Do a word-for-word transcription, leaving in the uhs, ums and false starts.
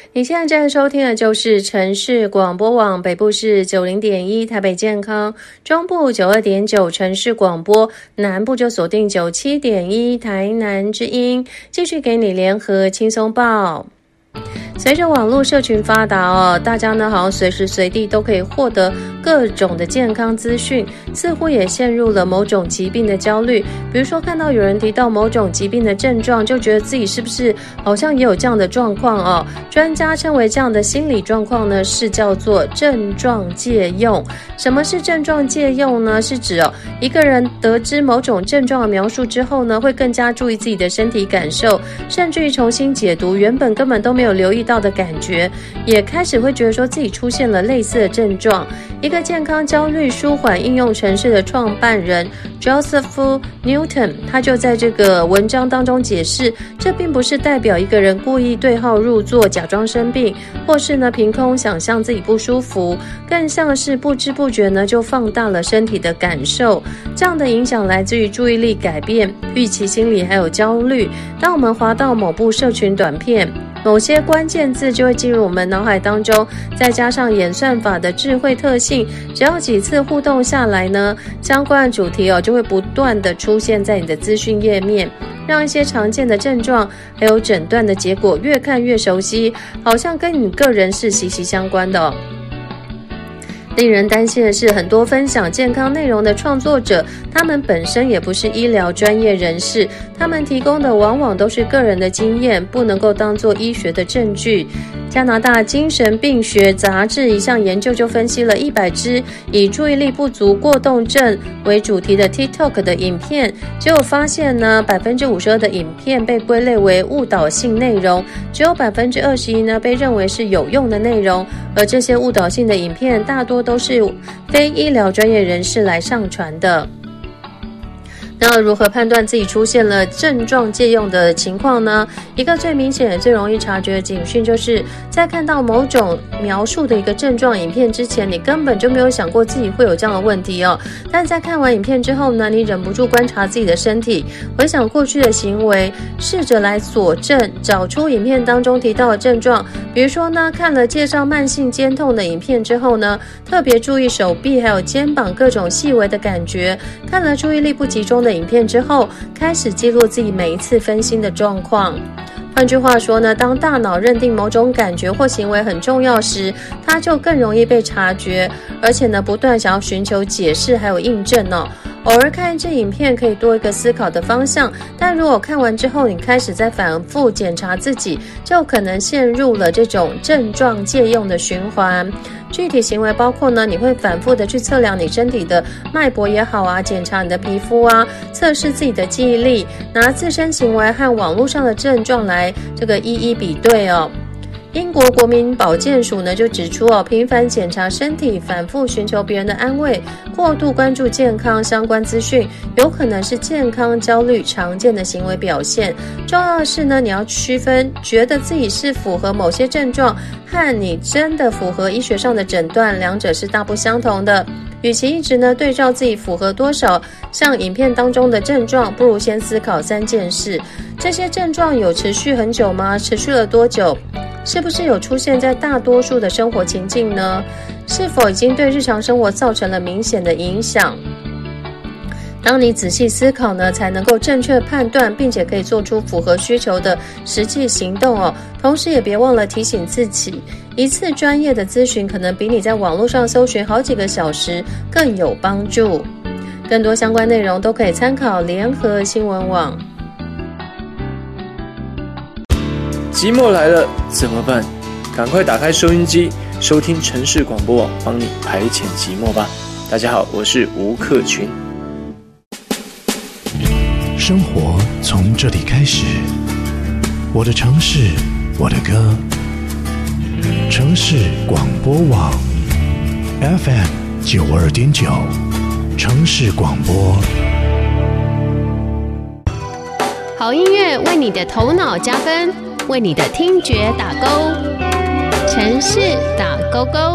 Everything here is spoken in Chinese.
你现在正在收听的就是城市广播网，北部是 九十点一 台北健康，中部 九十二点九 城市广播，南部就锁定 九十七点一 台南之音，继续给你联合轻松报。随着网络社群发达哦，大家呢好像随时随地都可以获得各种的健康资讯，似乎也陷入了某种疾病的焦虑。比如说看到有人提到某种疾病的症状，就觉得自己是不是好像也有这样的状况哦。专家称为这样的心理状况呢，是叫做症状借用。什么是症状借用呢？是指哦，一个人得知某种症状的描述之后呢，会更加注意自己的身体感受，甚至于重新解读原本根本都没有留意到的感觉，也开始会觉得说自己出现了类似的症状。一个健康焦虑舒缓应用程式的创办人 Joseph Newton， 他就在这个文章当中解释，这并不是代表一个人故意对号入座假装生病，或是呢凭空想象自己不舒服，更像是不知不觉呢就放大了身体的感受。这样的影响来自于注意力改变、预期心理还有焦虑。当我们滑到某部社群短片，某些关键字就会进入我们脑海当中，再加上演算法的智慧特性，只要几次互动下来呢，相关的主题哦就会不断的出现在你的资讯页面，让一些常见的症状还有诊断的结果越看越熟悉，好像跟你个人是息息相关的哦。令人担心的是，很多分享健康内容的创作者，他们本身也不是医疗专业人士，他们提供的往往都是个人的经验，不能够当作医学的证据。加拿大精神病学杂志一项研究就分析了一百支以注意力不足过动症为主题的 TikTok 的影片，结果发现呢 百分之五十二 的影片被归类为误导性内容，只有 百分之二十一 呢被认为是有用的内容，而这些误导性的影片大多都是非医疗专业人士来上传的。那如何判断自己出现了症状借用的情况呢？一个最明显也最容易察觉的警讯，就是在看到某种描述的一个症状影片之前，你根本就没有想过自己会有这样的问题哦。但在看完影片之后呢，你忍不住观察自己的身体，回想过去的行为，试着来佐证，找出影片当中提到的症状。比如说呢，看了介绍慢性肩痛的影片之后呢，特别注意手臂还有肩膀各种细微的感觉。看了注意力不集中的影片之后，开始记录自己每一次分心的状况。换句话说呢，当大脑认定某种感觉或行为很重要时，它就更容易被察觉，而且呢，不断想要寻求解释还有印证哦。偶尔看一支影片可以多一个思考的方向，但如果看完之后你开始再反复检查自己，就可能陷入了这种症状借用的循环。具体行为包括呢，你会反复的去测量你身体的脉搏也好啊，检查你的皮肤啊，测试自己的记忆力，拿自身行为和网络上的症状来这个一一比对哦。英国国民保健署呢就指出哦，频繁检查身体，反复寻求别人的安慰，过度关注健康相关资讯，有可能是健康焦虑常见的行为表现。重要的是呢，你要区分觉得自己是符合某些症状和你真的符合医学上的诊断，两者是大不相同的。与其一直呢对照自己符合多少像影片当中的症状，不如先思考三件事：这些症状有持续很久吗？持续了多久？是不是有出现在大多数的生活情境呢？是否已经对日常生活造成了明显的影响？当你仔细思考呢，才能够正确判断，并且可以做出符合需求的实际行动哦。同时也别忘了提醒自己，一次专业的咨询可能比你在网络上搜寻好几个小时更有帮助。更多相关内容都可以参考联合新闻网。 寂寞来了怎么办？赶快打开收音机，收听城市广播网，帮你排遣寂寞吧。大家好，我是吴克群。 生活从这里开始，我的城市，我的歌。城市广播网 F M 九十二点九，城市广播。 好音乐为你的头脑加分，为你的听觉打勾。城市打勾勾。